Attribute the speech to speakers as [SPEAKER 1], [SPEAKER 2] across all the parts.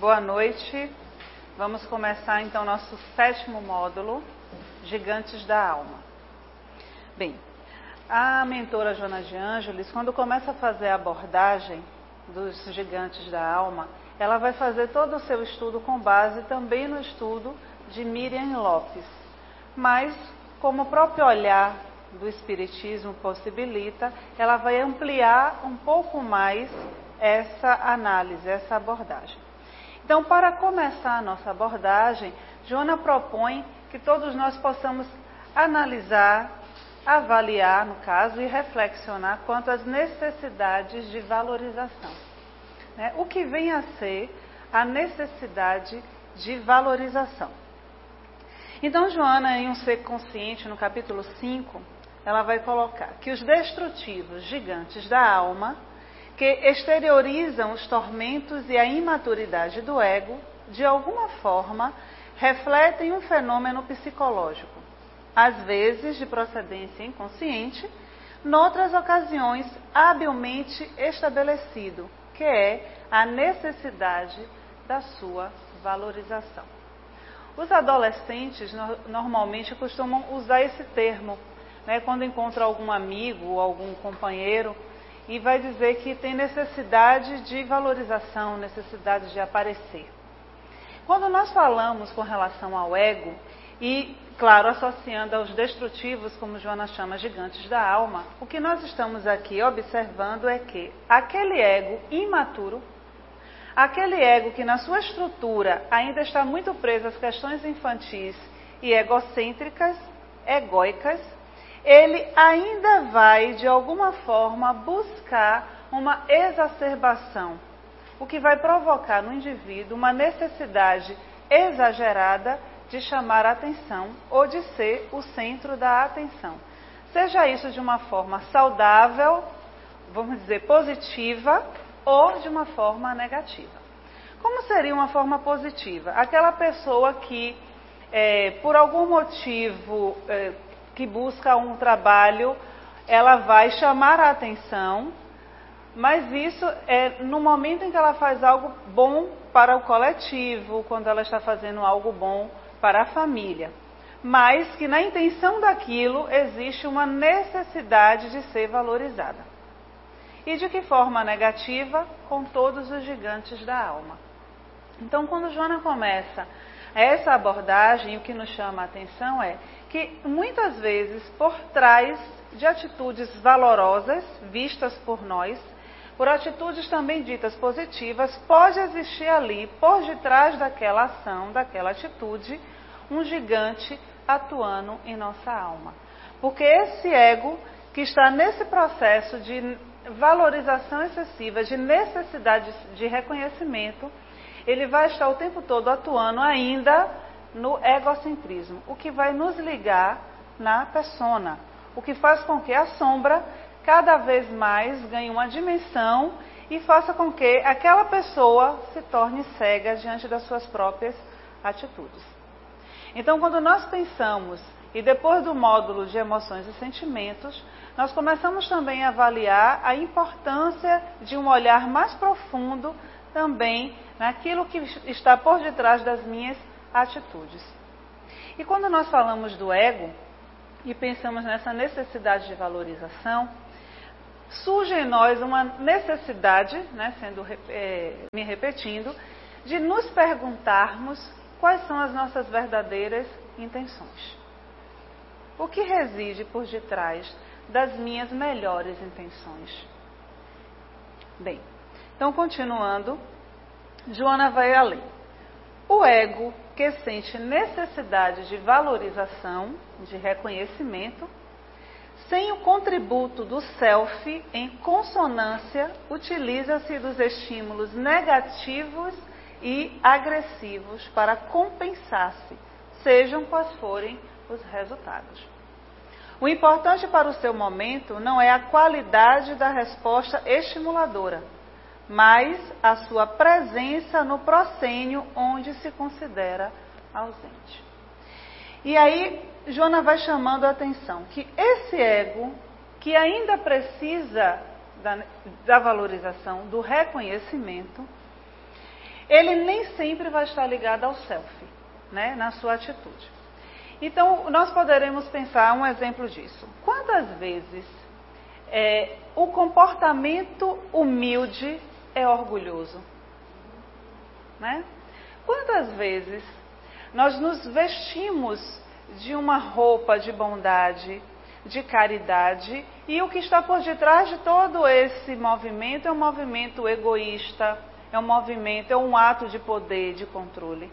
[SPEAKER 1] Boa noite. Vamos começar então nosso 7º módulo, Gigantes da Alma. Bem, a mentora Joana de Ângeles, quando começa a fazer a abordagem dos gigantes da alma, ela vai fazer todo o seu estudo com base também no estudo de Miriam Lopes. Mas, como o próprio olhar do Espiritismo possibilita, ela vai ampliar um pouco mais essa análise, essa abordagem. Então, para começar a nossa abordagem, Joana propõe que todos nós possamos analisar, avaliar, no caso, e reflexionar quanto às necessidades de valorização. O que vem a ser a necessidade de valorização? Então, Joana, em Um Ser Consciente, no capítulo 5, ela vai colocar que os destrutivos gigantes da alma, que exteriorizam os tormentos e a imaturidade do ego, de alguma forma, refletem um fenômeno psicológico, às vezes de procedência inconsciente, noutras ocasiões habilmente estabelecido, que é a necessidade da sua valorização. Os adolescentes normalmente costumam usar esse termo, quando encontra algum amigo ou algum companheiro, e vai dizer que tem necessidade de valorização, necessidade de aparecer. Quando nós falamos com relação ao ego, e, claro, associando aos destrutivos, como Joana chama, gigantes da alma, o que nós estamos aqui observando é que aquele ego imaturo, aquele ego que na sua estrutura ainda está muito preso às questões infantis e egocêntricas, egóicas, ele ainda vai, de alguma forma, buscar uma exacerbação, o que vai provocar no indivíduo uma necessidade exagerada de chamar a atenção ou de ser o centro da atenção. Seja isso de uma forma saudável, vamos dizer, positiva, ou de uma forma negativa. Como seria uma forma positiva? Aquela pessoa que, por algum motivo, que busca um trabalho, ela vai chamar a atenção, mas isso é no momento em que ela faz algo bom para o coletivo, quando ela está fazendo algo bom para a família. Mas que na intenção daquilo existe uma necessidade de ser valorizada. E de que forma negativa? Com todos os gigantes da alma. Então, quando Joana começa essa abordagem, o que nos chama a atenção é que muitas vezes por trás de atitudes valorosas vistas por nós, por atitudes também ditas positivas, pode existir ali, por detrás daquela ação, daquela atitude, um gigante atuando em nossa alma. Porque esse ego que está nesse processo de valorização excessiva, de necessidade de reconhecimento, ele vai estar o tempo todo atuando ainda no egocentrismo, o que vai nos ligar na persona, o que faz com que a sombra cada vez mais ganhe uma dimensão e faça com que aquela pessoa se torne cega diante das suas próprias atitudes. Então, quando nós pensamos, e depois do módulo de emoções e sentimentos, nós começamos também a avaliar a importância de um olhar mais profundo também naquilo que está por detrás das minhas atitudes. E quando nós falamos do ego e pensamos nessa necessidade de valorização, surge em nós uma necessidade, me repetindo, de nos perguntarmos quais são as nossas verdadeiras intenções. O que reside por detrás das minhas melhores intenções? Bem, então continuando, Joana vai além. O ego que sente necessidade de valorização, de reconhecimento, sem o contributo do self em consonância, utiliza-se dos estímulos negativos e agressivos para compensar-se, sejam quais forem os resultados. O importante para o seu momento não é a qualidade da resposta estimuladora, mas a sua presença no proscênio onde se considera ausente. E aí, Joana vai chamando a atenção que esse ego, que ainda precisa da valorização, do reconhecimento, ele nem sempre vai estar ligado ao self, né, na sua atitude. Então, nós poderemos pensar um exemplo disso. Quantas vezes o comportamento humilde é orgulhoso? Né? Quantas vezes nós nos vestimos de uma roupa de bondade, de caridade, e o que está por detrás de todo esse movimento é um movimento egoísta, é um ato de poder, de controle.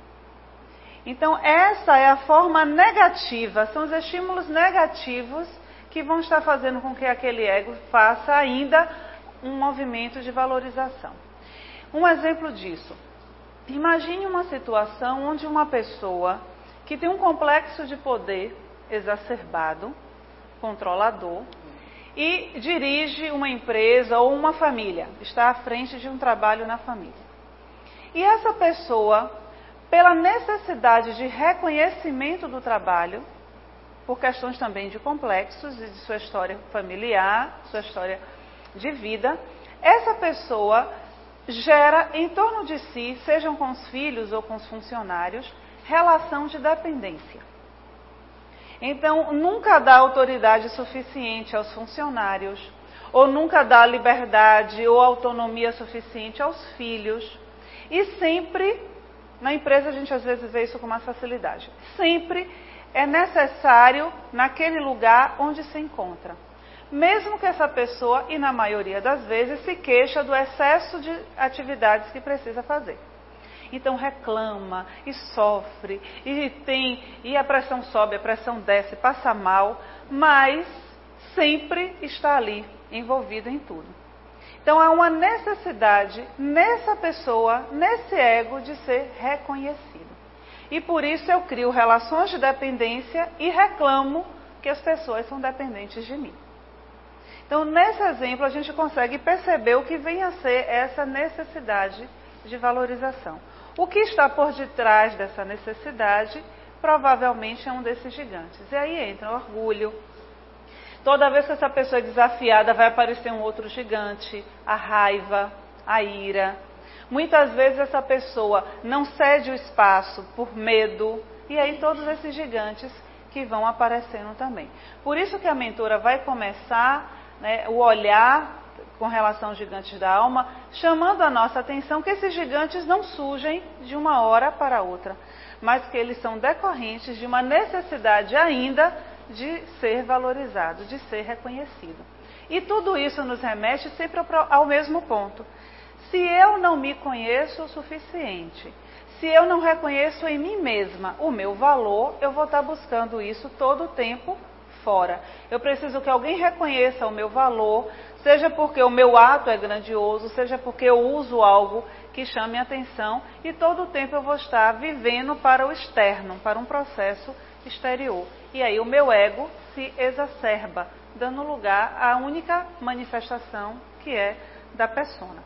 [SPEAKER 1] Então, essa é a forma negativa, são os estímulos negativos que vão estar fazendo com que aquele ego faça ainda um movimento de valorização. Um exemplo disso, imagine uma situação onde uma pessoa que tem um complexo de poder exacerbado, controlador, e dirige uma empresa ou uma família, está à frente de um trabalho na família. E essa pessoa, pela necessidade de reconhecimento do trabalho, por questões também de complexos e de sua história familiar, sua história de vida, essa pessoa gera em torno de si, sejam com os filhos ou com os funcionários, relação de dependência. Então, nunca dá autoridade suficiente aos funcionários, ou nunca dá liberdade ou autonomia suficiente aos filhos, e sempre, na empresa a gente às vezes vê isso com mais facilidade, sempre é necessário naquele lugar onde se encontra. Mesmo que essa pessoa, e na maioria das vezes, se queixa do excesso de atividades que precisa fazer. Então reclama e sofre, e a pressão sobe, a pressão desce, passa mal, mas sempre está ali, envolvido em tudo. Então há uma necessidade nessa pessoa, nesse ego, de ser reconhecido. E por isso eu crio relações de dependência e reclamo que as pessoas são dependentes de mim. Então, nesse exemplo, a gente consegue perceber o que vem a ser essa necessidade de valorização. O que está por detrás dessa necessidade, provavelmente é um desses gigantes. E aí entra o orgulho. Toda vez que essa pessoa é desafiada, vai aparecer um outro gigante, a raiva, a ira. Muitas vezes essa pessoa não cede o espaço por medo, e aí todos esses gigantes que vão aparecendo também. Por isso que a mentora vai começar, né, o olhar com relação aos gigantes da alma, chamando a nossa atenção que esses gigantes não surgem de uma hora para outra, mas que eles são decorrentes de uma necessidade ainda de ser valorizado, de ser reconhecido. E tudo isso nos remete sempre ao mesmo ponto. Se eu não me conheço o suficiente, se eu não reconheço em mim mesma o meu valor, eu vou estar buscando isso todo o tempo fora. Eu preciso que alguém reconheça o meu valor, seja porque o meu ato é grandioso, seja porque eu uso algo que chame a atenção, e todo o tempo eu vou estar vivendo para o externo, para um processo exterior. E aí o meu ego se exacerba, dando lugar à única manifestação que é da persona.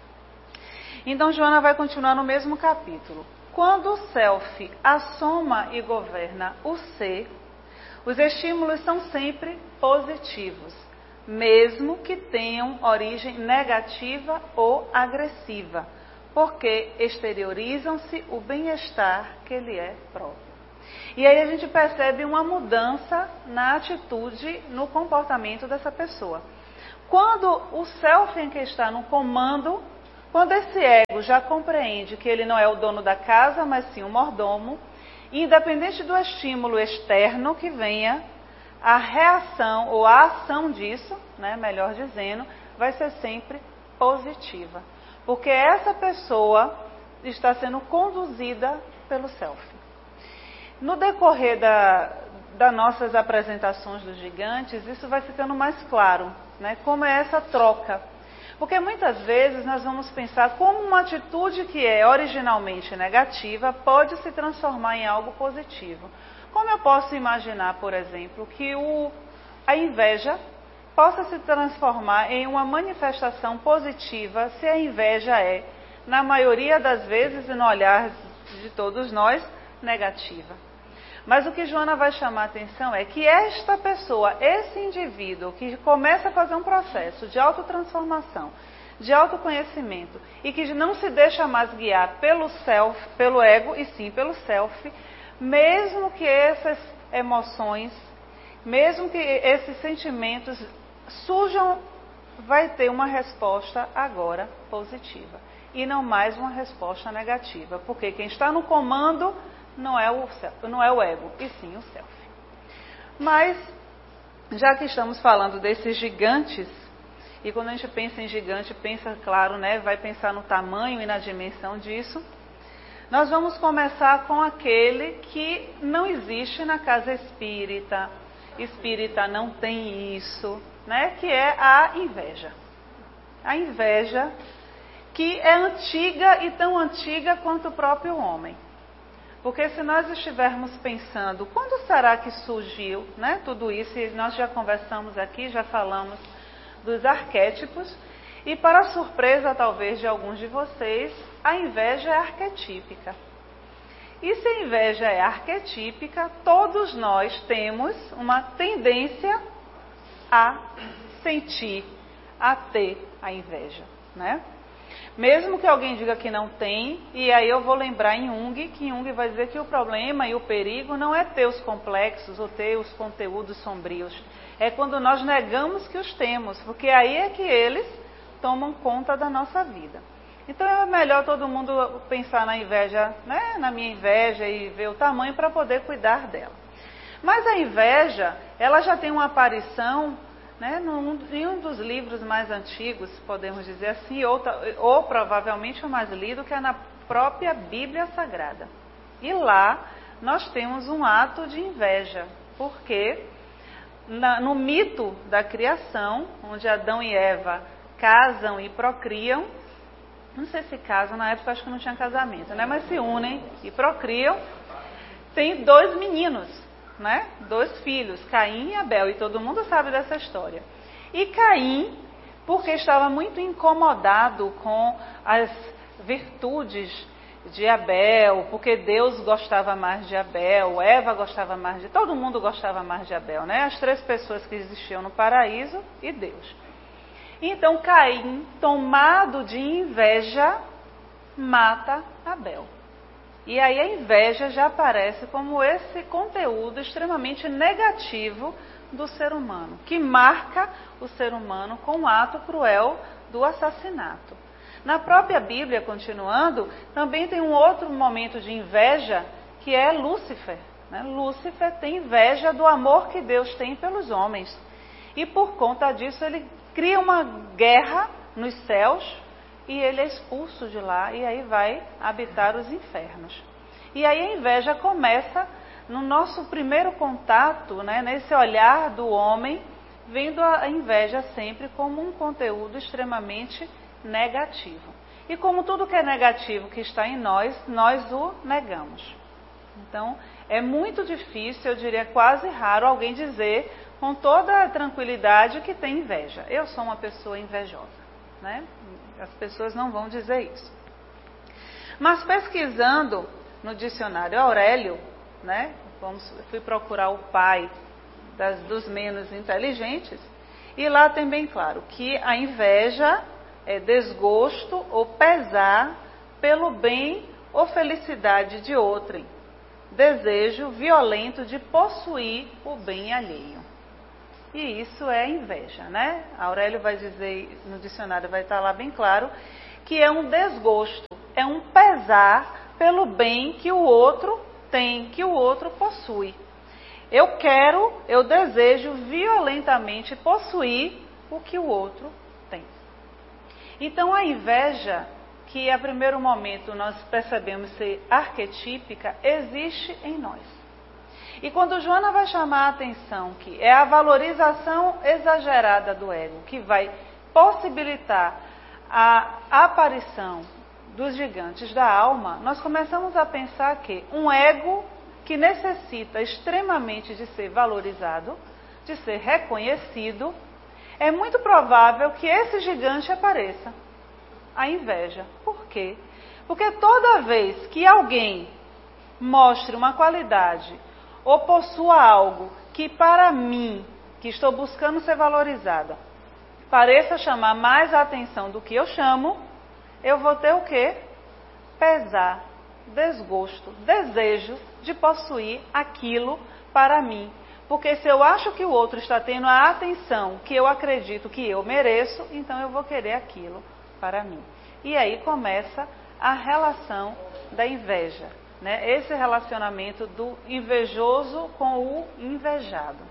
[SPEAKER 1] Então Joana vai continuar no mesmo capítulo. Quando o self assoma e governa o ser, os estímulos são sempre positivos, mesmo que tenham origem negativa ou agressiva, porque exteriorizam-se o bem-estar que lhe é próprio. E aí a gente percebe uma mudança na atitude, no comportamento dessa pessoa. Quando o self em que está no comando, quando esse ego já compreende que ele não é o dono da casa, mas sim o mordomo, independente do estímulo externo que venha, a reação ou a ação disso, né, melhor dizendo, vai ser sempre positiva. Porque essa pessoa está sendo conduzida pelo self. No decorrer das nossas apresentações dos gigantes, isso vai ficando mais claro, né, como é essa troca. Porque muitas vezes nós vamos pensar como uma atitude que é originalmente negativa pode se transformar em algo positivo. Como eu posso imaginar, por exemplo, que a inveja possa se transformar em uma manifestação positiva se a inveja é, na maioria das vezes e no olhar de todos nós, negativa. Mas o que Joana vai chamar a atenção é que esta pessoa, esse indivíduo que começa a fazer um processo de autotransformação, de autoconhecimento e que não se deixa mais guiar pelo ego e sim pelo self, mesmo que essas emoções, mesmo que esses sentimentos surjam, vai ter uma resposta agora positiva e não mais uma resposta negativa, porque quem está no comando não é o ego, e sim o self. Mas, já que estamos falando desses gigantes, e quando a gente pensa em gigante, pensa, claro, né, vai pensar no tamanho e na dimensão disso, nós vamos começar com aquele que não existe na casa espírita. Espírita não tem isso, né, que é a inveja. A inveja que é antiga e tão antiga quanto o próprio homem. Porque se nós estivermos pensando, quando será que surgiu, né, tudo isso, e nós já conversamos aqui, já falamos dos arquétipos, e para a surpresa talvez de alguns de vocês, a inveja é arquetípica. E se a inveja é arquetípica, todos nós temos uma tendência a sentir, a ter a inveja, né? Mesmo que alguém diga que não tem, e aí eu vou lembrar em Jung, que Jung vai dizer que o problema e o perigo não é ter os complexos ou ter os conteúdos sombrios. É quando nós negamos que os temos, porque aí é que eles tomam conta da nossa vida. Então é melhor todo mundo pensar na inveja, né, na minha inveja e ver o tamanho para poder cuidar dela. Mas a inveja, ela já tem uma aparição, né, em um dos livros mais antigos, podemos dizer assim, ou provavelmente o mais lido, que é na própria Bíblia Sagrada. E lá nós temos um ato de inveja, porque no mito da criação, onde Adão e Eva casam e procriam, não sei se casam, na época acho que não tinha casamento, né, mas se unem e procriam, tem 2 meninos, né, 2 filhos, Caim e Abel, e todo mundo sabe dessa história. E Caim, porque estava muito incomodado com as virtudes de Abel, porque Deus gostava mais de Abel, Eva gostava mais de... Todo mundo gostava mais de Abel, né? As 3 pessoas que existiam no paraíso e Deus. Então Caim, tomado de inveja, mata Abel. E aí a inveja já aparece como esse conteúdo extremamente negativo do ser humano, que marca o ser humano com o ato cruel do assassinato. Na própria Bíblia, continuando, também tem um outro momento de inveja, que é Lúcifer, né? Lúcifer tem inveja do amor que Deus tem pelos homens. E por conta disso ele cria uma guerra nos céus e ele é expulso de lá e aí vai habitar os infernos. E aí a inveja começa no nosso primeiro contato, né, nesse olhar do homem, vendo a inveja sempre como um conteúdo extremamente negativo. E como tudo que é negativo que está em nós, nós o negamos. Então, é muito difícil, eu diria quase raro, alguém dizer com toda a tranquilidade que tem inveja. Eu sou uma pessoa invejosa, né? As pessoas não vão dizer isso. Mas pesquisando no dicionário Aurélio, né? Fui procurar o pai dos menos inteligentes, e lá tem bem claro que a inveja é desgosto ou pesar pelo bem ou felicidade de outrem, desejo violento de possuir o bem alheio. E isso é inveja, né? Aurélio vai dizer, no dicionário vai estar lá bem claro, que é um desgosto, é um pesar pelo bem que o outro tem, que o outro possui. Eu desejo violentamente possuir o que o outro tem. Então a inveja, que a primeiro momento nós percebemos ser arquetípica, existe em nós. E quando Joana vai chamar a atenção que é a valorização exagerada do ego, que vai possibilitar a aparição dos gigantes da alma, nós começamos a pensar que um ego que necessita extremamente de ser valorizado, de ser reconhecido, é muito provável que esse gigante apareça. A inveja. Por quê? Porque toda vez que alguém mostre uma qualidade ou possua algo que para mim, que estou buscando ser valorizada, pareça chamar mais a atenção do que eu chamo, eu vou ter o quê? Pesar, desgosto, desejo de possuir aquilo para mim. Porque se eu acho que o outro está tendo a atenção que eu acredito que eu mereço, então eu vou querer aquilo para mim. E aí começa a relação da inveja, né? Esse relacionamento do invejoso com o invejado.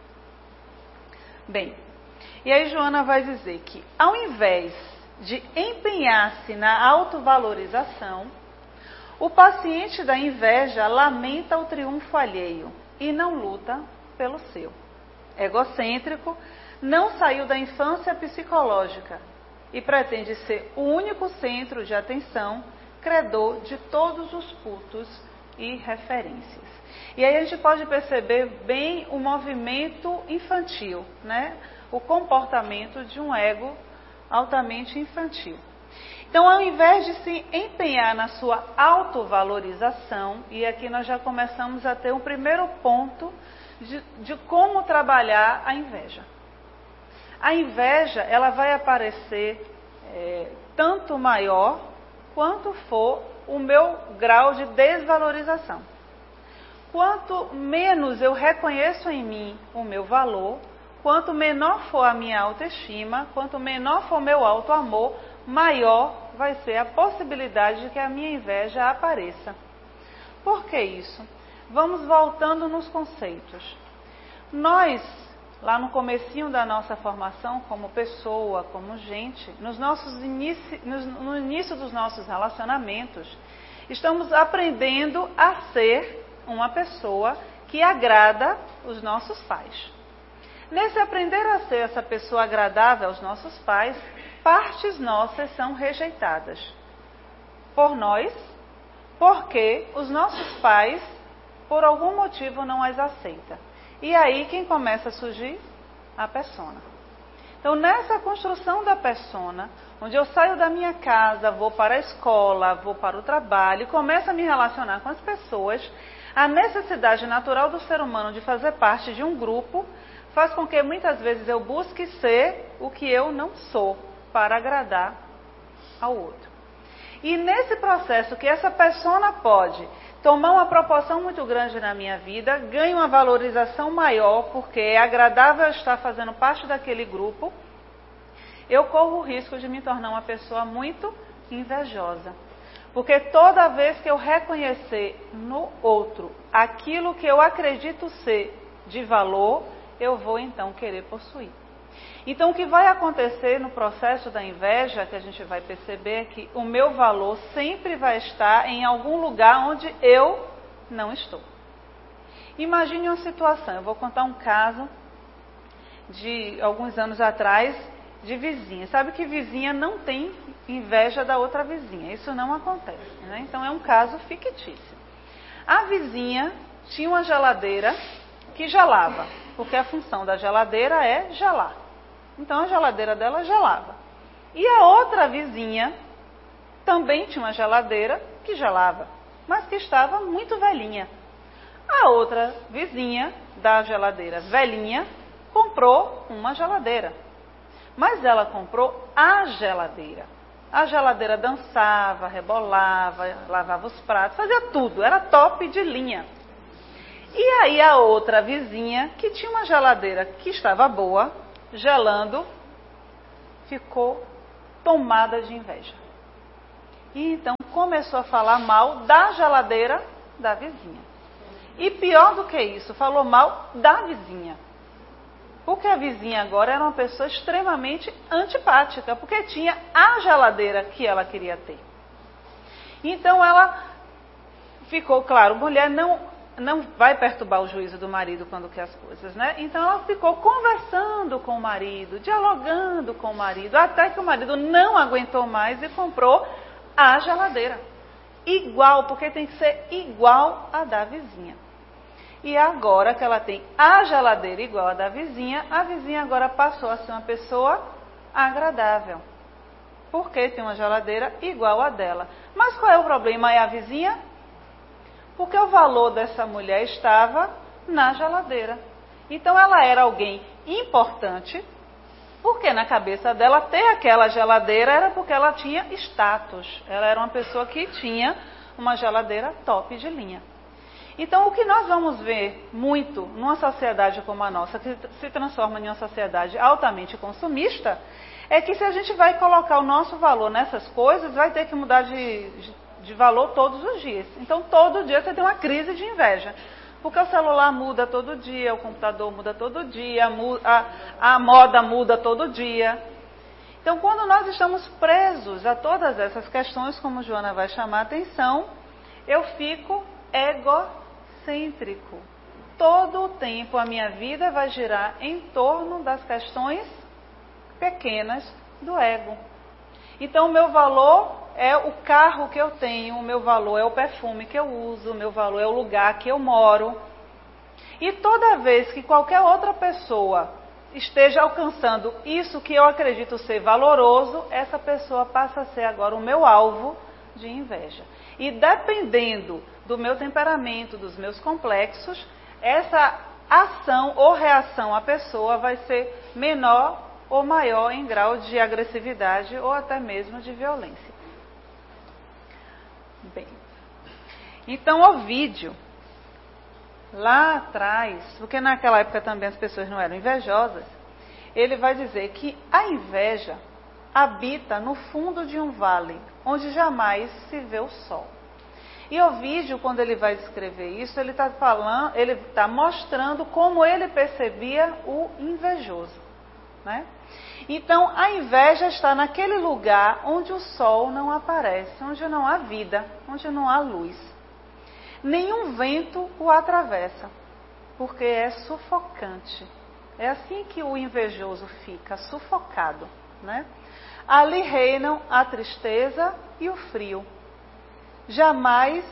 [SPEAKER 1] Bem, e aí Joana vai dizer que ao invés de empenhar-se na autovalorização, o paciente da inveja lamenta o triunfo alheio e não luta pelo seu. Egocêntrico, não saiu da infância psicológica e pretende ser o único centro de atenção, credor de todos os cultos e referências. E aí a gente pode perceber bem o movimento infantil, né? O comportamento de um ego altamente infantil. Então, ao invés de se empenhar na sua autovalorização, e aqui nós já começamos a ter um primeiro ponto de como trabalhar a inveja. A inveja, ela vai aparecer tanto maior quanto for o meu grau de desvalorização. Quanto menos eu reconheço em mim o meu valor, quanto menor for a minha autoestima, quanto menor for o meu autoamor, maior vai ser a possibilidade de que a minha inveja apareça. Por que isso? Vamos voltando nos conceitos. Nós, lá no comecinho da nossa formação, como pessoa, como gente, no início dos nossos relacionamentos, estamos aprendendo a ser uma pessoa que agrada os nossos pais. Nesse aprender a ser essa pessoa agradável aos nossos pais, partes nossas são rejeitadas por nós, porque os nossos pais, por algum motivo, não as aceitam. E aí quem começa a surgir? A persona. Então, nessa construção da persona, onde eu saio da minha casa, vou para a escola, vou para o trabalho, e começo a me relacionar com as pessoas, a necessidade natural do ser humano de fazer parte de um grupo faz com que muitas vezes eu busque ser o que eu não sou, para agradar ao outro. E nesse processo que essa persona pode tomar uma proporção muito grande na minha vida, ganha uma valorização maior, porque é agradável estar fazendo parte daquele grupo, eu corro o risco de me tornar uma pessoa muito invejosa. Porque toda vez que eu reconhecer no outro aquilo que eu acredito ser de valor, eu vou então querer possuir. Então o que vai acontecer no processo da inveja, que a gente vai perceber, é que o meu valor sempre vai estar em algum lugar onde eu não estou. Imagine uma situação, eu vou contar um caso de alguns anos atrás, de vizinha. Sabe que vizinha não tem inveja da outra vizinha, isso não acontece, né? Então é um caso fictício. A vizinha tinha uma geladeira que gelava, porque a função da geladeira é gelar. Então a geladeira dela gelava. E a outra vizinha também tinha uma geladeira que gelava, mas que estava muito velhinha. A outra vizinha da geladeira velhinha comprou uma geladeira. Mas ela comprou a geladeira. A geladeira dançava, rebolava, lavava os pratos, fazia tudo, era top de linha. E aí a outra vizinha, que tinha uma geladeira que estava boa, gelando, ficou tomada de inveja. E então começou a falar mal da geladeira da vizinha. E pior do que isso, falou mal da vizinha. Porque a vizinha agora era uma pessoa extremamente antipática, porque tinha a geladeira que ela queria ter. Então ela ficou, claro, mulher não vai perturbar o juízo do marido quando quer as coisas, né? Então ela ficou conversando com o marido, dialogando com o marido, até que o marido não aguentou mais e comprou a geladeira. Igual, porque tem que ser igual a da vizinha. E agora que ela tem a geladeira igual a da vizinha, a vizinha agora passou a ser uma pessoa agradável. Porque tem uma geladeira igual a dela. Mas qual é o problema? É a vizinha? Porque o valor dessa mulher estava na geladeira. Então ela era alguém importante, Porque na cabeça dela ter aquela geladeira era porque ela tinha status. Ela era uma pessoa que tinha uma geladeira top de linha. Então, o que nós vamos ver muito numa sociedade como a nossa, que se transforma em uma sociedade altamente consumista, é que se a gente vai colocar o nosso valor nessas coisas, vai ter que mudar de valor todos os dias. Então, todo dia você tem uma crise de inveja. Porque o celular muda todo dia, o computador muda todo dia, a moda muda todo dia. Então, quando nós estamos presos a todas essas questões, como Joana vai chamar a atenção, eu fico egocêntrico. Todo o tempo a minha vida vai girar em torno das questões pequenas do ego. Então, o meu valor é o carro que eu tenho, o meu valor é o perfume que eu uso, o meu valor é o lugar que eu moro. E toda vez que qualquer outra pessoa esteja alcançando isso que eu acredito ser valoroso, essa pessoa passa a ser agora o meu alvo de inveja. E dependendo do meu temperamento, dos meus complexos, essa ação ou reação à pessoa vai ser menor ou maior em grau de agressividade ou até mesmo de violência. Bem, então Ovídio, lá atrás, porque naquela época também as pessoas não eram invejosas, ele vai dizer que a inveja habita no fundo de um vale, onde jamais se vê o sol. E Ovídio, quando ele vai descrever isso, ele está mostrando como ele percebia o invejoso, né? Então, a inveja está naquele lugar onde o sol não aparece, onde não há vida, onde não há luz. Nenhum vento o atravessa, porque é sufocante. É assim que o invejoso fica, sufocado, né? Ali reinam a tristeza e o frio. Jamais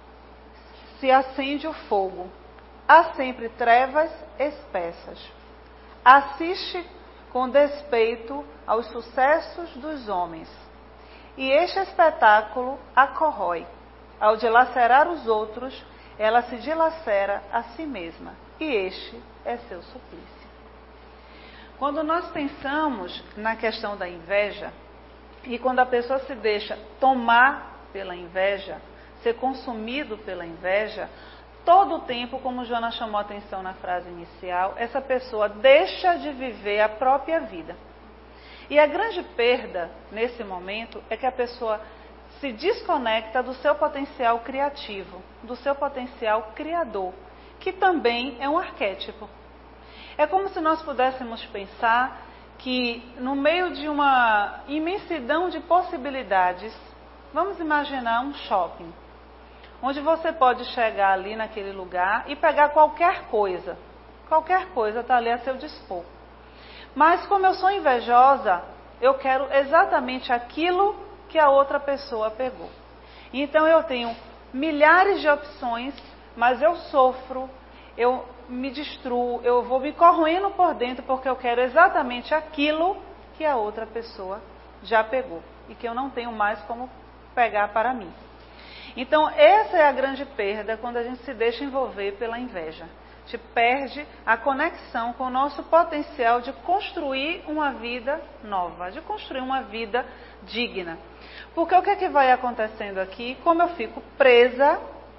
[SPEAKER 1] se acende o fogo. Há sempre trevas espessas. Assiste com despeito aos sucessos dos homens. E este espetáculo a corrói. Ao dilacerar os outros, ela se dilacera a si mesma. E este é seu suplício. Quando nós pensamos na questão da inveja, e quando a pessoa se deixa tomar pela inveja, ser consumido pela inveja, todo o tempo, como Joana chamou a atenção na frase inicial, essa pessoa deixa de viver a própria vida. E a grande perda nesse momento é que a pessoa se desconecta do seu potencial criativo, do seu potencial criador, que também é um arquétipo. É como se nós pudéssemos pensar que no meio de uma imensidão de possibilidades, vamos imaginar um shopping, onde você pode chegar ali naquele lugar e pegar qualquer coisa. Qualquer coisa está ali a seu dispor. Mas como eu sou invejosa, eu quero exatamente aquilo que a outra pessoa pegou. Então eu tenho milhares de opções, mas eu sofro, eu me destruo, eu vou me corroendo por dentro porque eu quero exatamente aquilo que a outra pessoa já pegou e que eu não tenho mais como pegar para mim. Então, essa é a grande perda quando a gente se deixa envolver pela inveja. A gente perde a conexão com o nosso potencial de construir uma vida nova, de construir uma vida digna. Porque o que é que vai acontecendo aqui? Como eu fico presa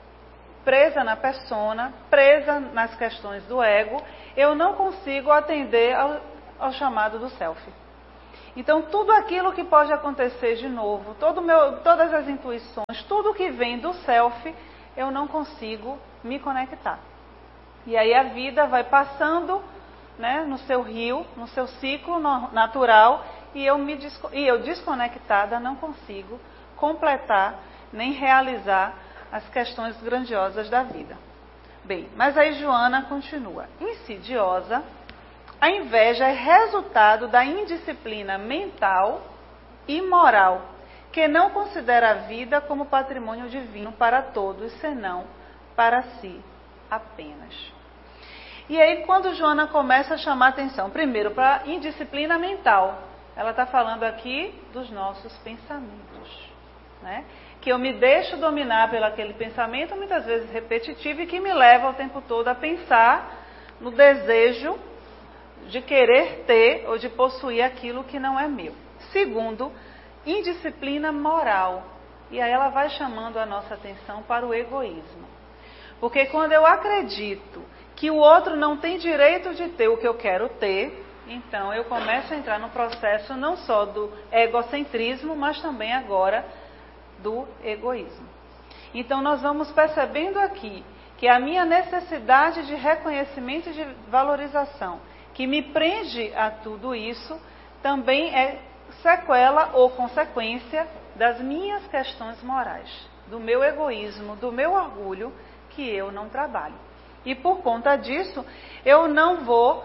[SPEAKER 1] na persona, presa nas questões do ego, eu não consigo atender ao chamado do self. Então, tudo aquilo que pode acontecer de novo, todas as intuições, tudo que vem do self, eu não consigo me conectar. E aí a vida vai passando, né, no seu rio, no seu ciclo natural, e eu desconectada não consigo completar nem realizar as questões grandiosas da vida. Bem, mas aí Joana continua. Insidiosa, a inveja é resultado da indisciplina mental e moral, que não considera a vida como patrimônio divino para todos, senão para si apenas. E aí, quando Joana começa a chamar atenção, primeiro para a indisciplina mental, ela está falando aqui dos nossos pensamentos, né? Que eu me deixo dominar pelo aquele pensamento, muitas vezes repetitivo, e que me leva o tempo todo a pensar no desejo de querer ter ou de possuir aquilo que não é meu. Segundo, indisciplina moral. E aí ela vai chamando a nossa atenção para o egoísmo. Porque quando eu acredito que o outro não tem direito de ter o que eu quero ter, então eu começo a entrar no processo não só do egocentrismo, mas também agora do egoísmo. Então nós vamos percebendo aqui que a minha necessidade de reconhecimento e de valorização, que me prende a tudo isso, também é sequela ou consequência das minhas questões morais, do meu egoísmo, do meu orgulho, que eu não trabalho. E por conta disso, eu não vou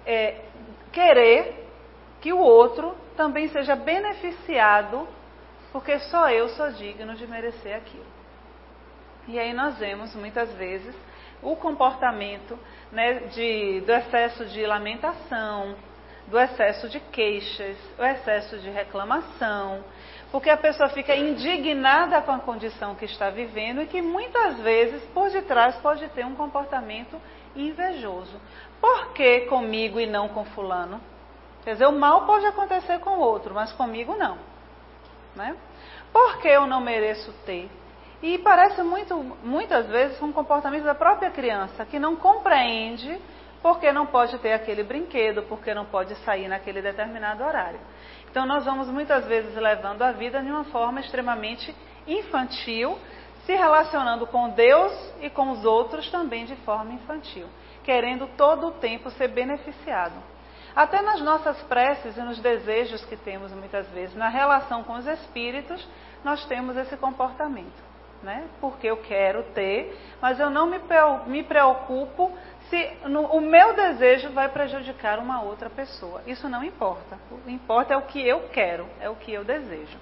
[SPEAKER 1] querer que o outro também seja beneficiado, porque só eu sou digno de merecer aquilo. E aí nós vemos muitas vezes o comportamento, né, do excesso de lamentação, do excesso de queixas, o excesso de reclamação, porque a pessoa fica indignada com a condição que está vivendo e que muitas vezes por detrás pode ter um comportamento invejoso. Por que comigo e não com fulano? Quer dizer, o mal pode acontecer com o outro, mas comigo não. Né? Por que eu não mereço ter? E parece muitas vezes um comportamento da própria criança, que não compreende porque não pode ter aquele brinquedo, porque não pode sair naquele determinado horário. Então nós vamos muitas vezes levando a vida de uma forma extremamente infantil, se relacionando com Deus e com os outros também de forma infantil, querendo todo o tempo ser beneficiado. Até nas nossas preces e nos desejos que temos muitas vezes, na relação com os espíritos, nós temos esse comportamento. Né? Porque eu quero ter, mas eu não me preocupo se o meu desejo vai prejudicar uma outra pessoa. Isso não importa. O que importa é o que eu quero, é o que eu desejo.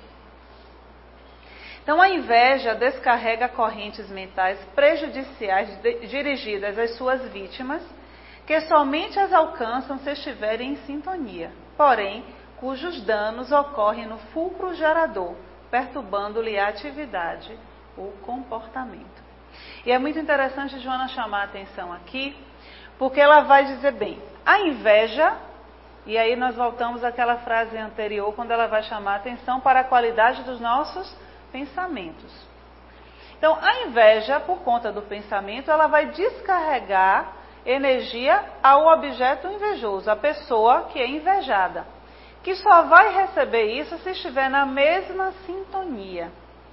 [SPEAKER 1] Então a inveja descarrega correntes mentais prejudiciais dirigidas às suas vítimas, que somente as alcançam se estiverem em sintonia, porém, cujos danos ocorrem no fulcro gerador, perturbando-lhe a atividade, o comportamento. E é muito interessante Joana chamar a atenção aqui, porque ela vai dizer bem, a inveja, e aí nós voltamos àquela frase anterior, quando ela vai chamar a atenção para a qualidade dos nossos pensamentos. Então, a inveja, por conta do pensamento, ela vai descarregar energia ao objeto invejoso, a pessoa que é invejada, que só vai receber isso se estiver na mesma sintonia.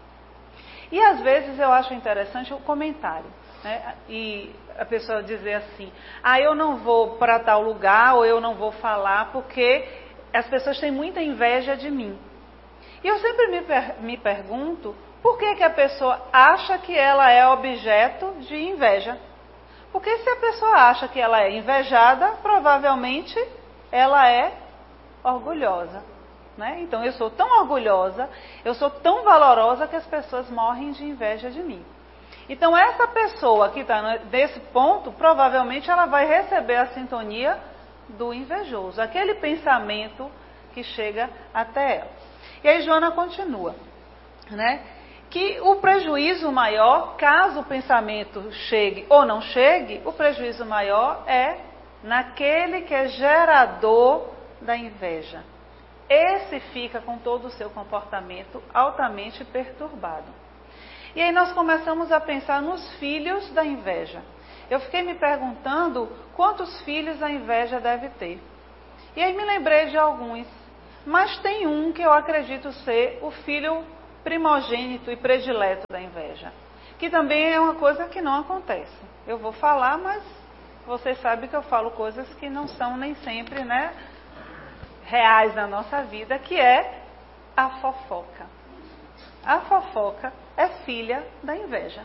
[SPEAKER 1] E às vezes eu acho interessante o comentário, né? E a pessoa dizer assim, eu não vou para tal lugar, ou eu não vou falar, porque as pessoas têm muita inveja de mim. E eu sempre me pergunto, por que a pessoa acha que ela é objeto de inveja? Porque se a pessoa acha que ela é invejada, provavelmente ela é orgulhosa. Né? Então eu sou tão orgulhosa, eu sou tão valorosa que as pessoas morrem de inveja de mim. Então essa pessoa que está nesse ponto, provavelmente ela vai receber a sintonia do invejoso, aquele pensamento que chega até ela. E aí Joana continua, né? Que o prejuízo maior, caso o pensamento chegue ou não chegue, o prejuízo maior é naquele que é gerador da inveja. Esse fica com todo o seu comportamento altamente perturbado. E aí nós começamos a pensar nos filhos da inveja. Eu fiquei me perguntando quantos filhos a inveja deve ter. E aí me lembrei de alguns, mas tem um que eu acredito ser o filho primogênito e predileto da inveja, que também é uma coisa que não acontece. Eu vou falar, mas vocês sabem que eu falo coisas que não são nem sempre, né, reais na nossa vida, que é a fofoca. A fofoca é filha da inveja.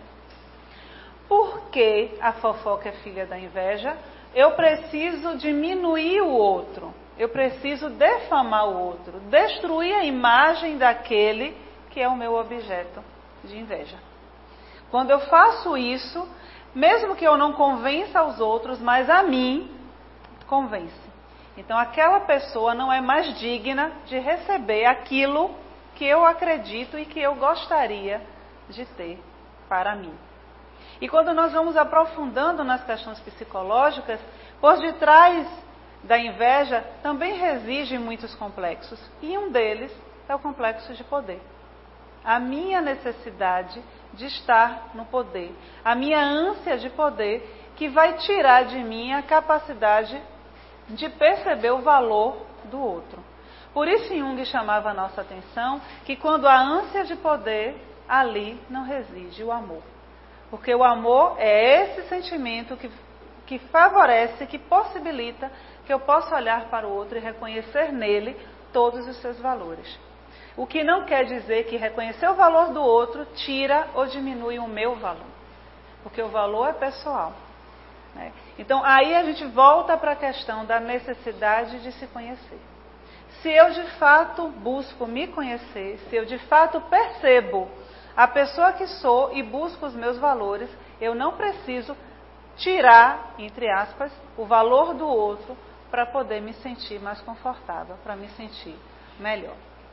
[SPEAKER 1] Por que a fofoca é filha da inveja? Eu preciso diminuir o outro, eu preciso defamar o outro, destruir a imagem daquele que é o meu objeto de inveja. Quando eu faço isso, mesmo que eu não convença os outros, mas a mim, convence. Então aquela pessoa não é mais digna de receber aquilo que eu acredito e que eu gostaria de ter para mim. E quando nós vamos aprofundando nas questões psicológicas, por detrás da inveja também reside em muitos complexos. E um deles é o complexo de poder. A minha necessidade de estar no poder. A minha ânsia de poder que vai tirar de mim a capacidade de perceber o valor do outro. Por isso Jung chamava a nossa atenção que quando há ânsia de poder, ali não reside o amor. Porque o amor é esse sentimento que favorece, que possibilita que eu possa olhar para o outro e reconhecer nele todos os seus valores. O que não quer dizer que reconhecer o valor do outro tira ou diminui o meu valor. Porque o valor é pessoal. Né? Então, aí a gente volta para a questão da necessidade de se conhecer. Se eu de fato busco me conhecer, se eu de fato percebo a pessoa que sou e busco os meus valores, eu não preciso tirar, entre aspas, o valor do outro para poder me sentir mais confortável, para me sentir melhor.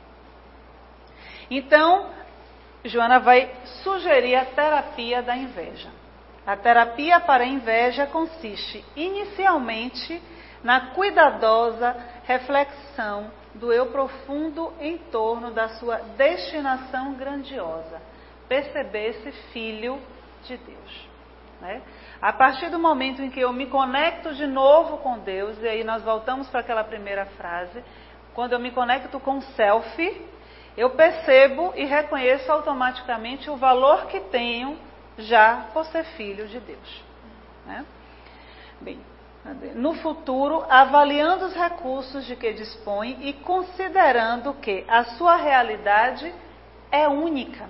[SPEAKER 1] Então, Joana vai sugerir a terapia da inveja. A terapia para a inveja consiste, inicialmente, na cuidadosa reflexão do eu profundo em torno da sua destinação grandiosa. Perceber-se filho de Deus. Né? A partir do momento em que eu me conecto de novo com Deus, e aí nós voltamos para aquela primeira frase, quando eu me conecto com o self, eu percebo e reconheço automaticamente o valor que tenho já por ser filho de Deus. Né? Bem, no futuro, avaliando os recursos de que dispõe e considerando que a sua realidade é única,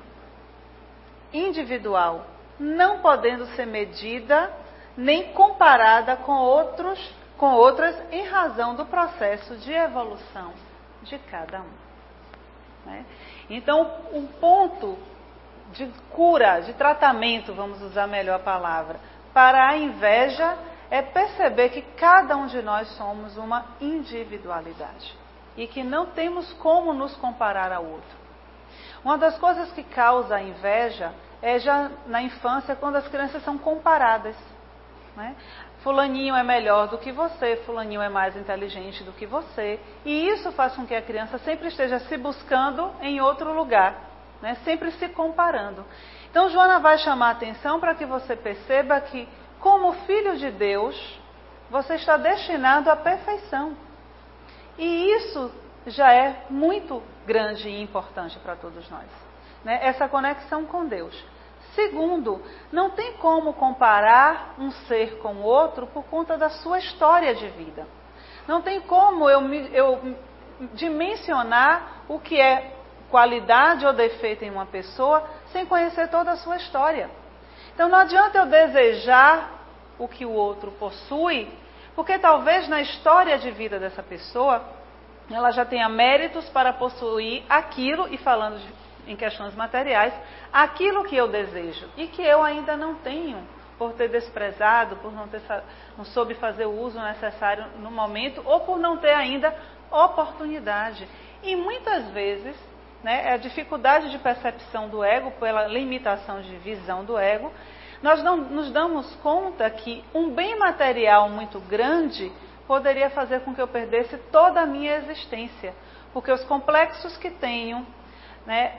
[SPEAKER 1] individual, não podendo ser medida nem comparada com outras em razão do processo de evolução de cada um. Né? Então, um ponto de cura, de tratamento, vamos usar melhor a palavra, para a inveja é perceber que cada um de nós somos uma individualidade e que não temos como nos comparar ao outro. Uma das coisas que causa a inveja é já na infância, quando as crianças são comparadas. Né? Fulaninho é melhor do que você, fulaninho é mais inteligente do que você. E isso faz com que a criança sempre esteja se buscando em outro lugar, né? Sempre se comparando. Então, Joana vai chamar a atenção para que você perceba que, como filho de Deus, você está destinado à perfeição. E isso já é muito grande e importante para todos nós. Né? Essa conexão com Deus. Segundo, não tem como comparar um ser com o outro por conta da sua história de vida. Não tem como eu dimensionar o que é qualidade ou defeito em uma pessoa sem conhecer toda a sua história. Então não adianta eu desejar o que o outro possui, porque talvez na história de vida dessa pessoa, ela já tenha méritos para possuir aquilo, e falando em questões materiais, aquilo que eu desejo e que eu ainda não tenho, por ter desprezado, por não soube fazer o uso necessário no momento, ou por não ter ainda oportunidade. E muitas vezes, né, a dificuldade de percepção do ego, pela limitação de visão do ego, nós não nos damos conta que um bem material muito grande poderia fazer com que eu perdesse toda a minha existência, porque os complexos que tenho, né,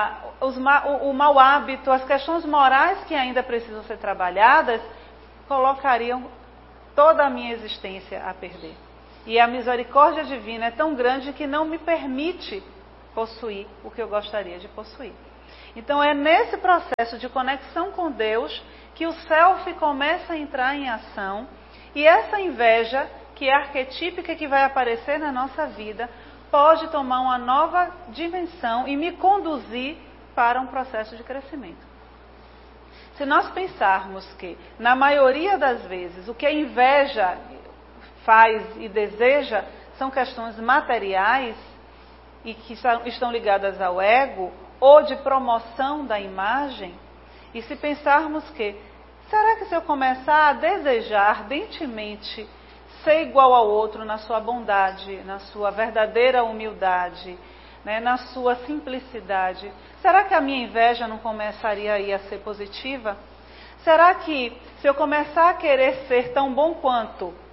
[SPEAKER 1] o mau hábito, as questões morais que ainda precisam ser trabalhadas, colocariam toda a minha existência a perder. E a misericórdia divina é tão grande que não me permite possuir o que eu gostaria de possuir. Então é nesse processo de conexão com Deus que o self começa a entrar em ação, e essa inveja, que é arquetípica, que vai aparecer na nossa vida, pode tomar uma nova dimensão e me conduzir para um processo de crescimento. Se nós pensarmos que, na maioria das vezes, o que a inveja faz e deseja são questões materiais e que estão ligadas ao ego ou de promoção da imagem, e se pensarmos que, será que se eu começar a desejar ardentemente ser igual ao outro na sua bondade, na sua verdadeira humildade, né, na sua simplicidade, será que a minha inveja não começaria aí a ser positiva? Será que se eu começar a querer ser tão bom quanto,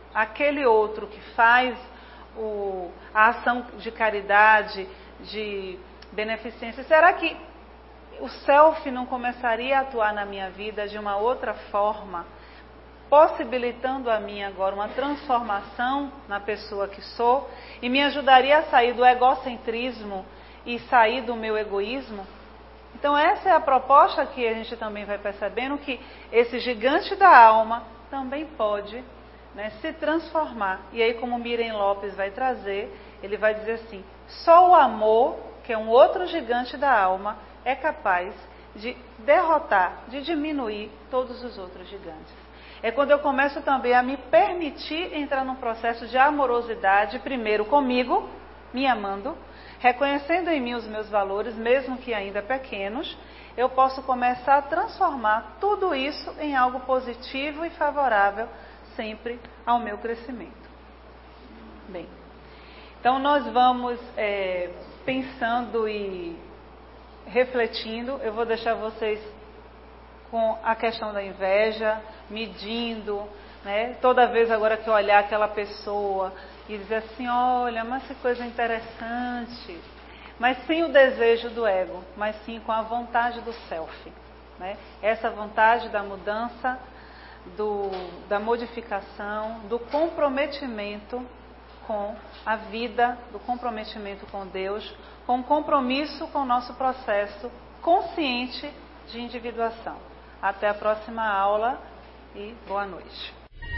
[SPEAKER 1] aquele outro que faz a ação de caridade, de beneficência, será que o self não começaria a atuar na minha vida de uma outra forma, possibilitando a mim agora uma transformação na pessoa que sou e me ajudaria a sair do egocentrismo e sair do meu egoísmo? Então essa é a proposta que a gente também vai percebendo, que esse gigante da alma também pode, né, se transformar. E aí, como Miren Lopes vai trazer, ele vai dizer assim: só o amor, que é um outro gigante da alma, é capaz de derrotar, de diminuir todos os outros gigantes. É quando eu começo também a me permitir entrar num processo de amorosidade, primeiro comigo, me amando, reconhecendo em mim os meus valores, mesmo que ainda pequenos, eu posso começar a transformar tudo isso em algo positivo e favorável sempre ao meu crescimento. Bem, então nós vamos pensando e refletindo. Eu vou deixar vocês com a questão da inveja, medindo, né? Toda vez agora que eu olhar aquela pessoa e dizer assim, olha, mas que coisa interessante, mas sem o desejo do ego, mas sim com a vontade do self, né? Essa vontade da mudança, da modificação, do comprometimento com a vida, do comprometimento com Deus, com compromisso com o nosso processo consciente de individuação. Até a próxima aula e boa noite.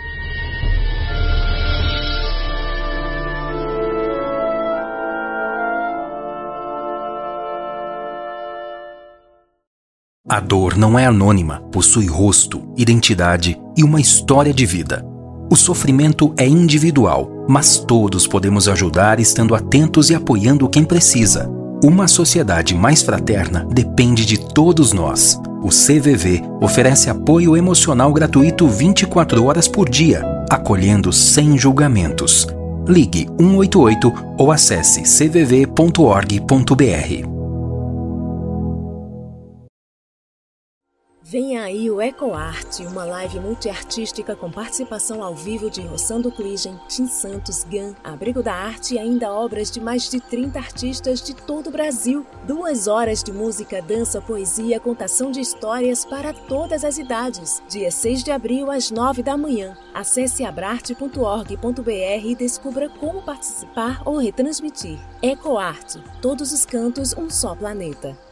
[SPEAKER 2] A dor não é anônima, possui rosto, identidade e uma história de vida. O sofrimento é individual, mas todos podemos ajudar estando atentos e apoiando quem precisa. Uma sociedade mais fraterna depende de todos nós. O CVV oferece apoio emocional gratuito 24 horas por dia, acolhendo sem julgamentos. Ligue 188 ou acesse cvv.org.br.
[SPEAKER 3] Venha aí o EcoArt, uma live multiartística com participação ao vivo de Rossando Kligen, Tim Santos, GAN, Abrigo da Arte e ainda obras de mais de 30 artistas de todo o Brasil. 2 horas de música, dança, poesia, contação de histórias para todas as idades. Dia 6 de abril, às 9 da manhã. Acesse abrarte.org.br e descubra como participar ou retransmitir. EcoArt, todos os cantos, um só planeta.